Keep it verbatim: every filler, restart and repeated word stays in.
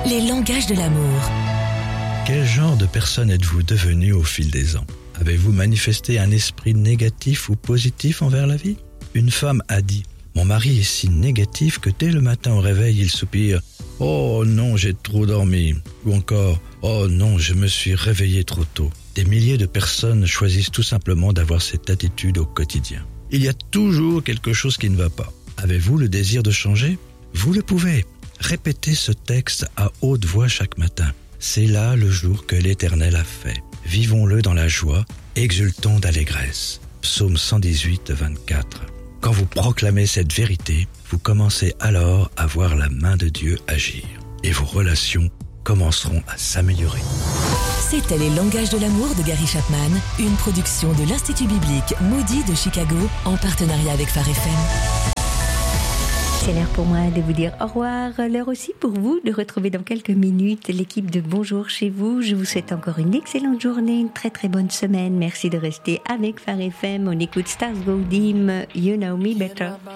les langages de l'amour. Quel genre de personne êtes-vous devenu au fil des ans ? Avez-vous manifesté un esprit négatif ou positif envers la vie ? Une femme a dit « Mon mari est si négatif que dès le matin au réveil, il soupire « Oh non, j'ai trop dormi » ou encore « Oh non, je me suis réveillé trop tôt ». Des milliers de personnes choisissent tout simplement d'avoir cette attitude au quotidien. Il y a toujours quelque chose qui ne va pas. Avez-vous le désir de changer ? Vous le pouvez. Répétez ce texte à haute voix chaque matin. C'est là le jour que l'Éternel a fait. Vivons-le dans la joie, exultons d'allégresse. Psaume cent dix-huit, vingt-quatre. Quand vous proclamez cette vérité, vous commencez alors à voir la main de Dieu agir. Et vos relations commenceront à s'améliorer. C'était Les langages de l'amour de Gary Chapman, une production de l'Institut biblique Moody de Chicago en partenariat avec Phare F M. C'est l'heure pour moi de vous dire au revoir. L'heure aussi pour vous de retrouver dans quelques minutes l'équipe de Bonjour chez vous. Je vous souhaite encore une excellente journée, une très très bonne semaine. Merci de rester avec Phare F M. On écoute Stars Go Dim, You Know Me Better.